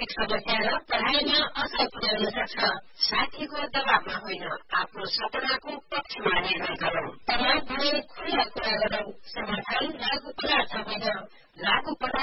आर्थिक समस्या र पढ़ाइमा असर पुर्याउन सक्छ। साथीको दबावमा होइन, आफ्नो सपनाको पक्षमा निर्णय गरौं। तनाव भने खुल्ला कुरा गरौं। समर्थन लागू पदार्थ होइन, लागू पदार्थ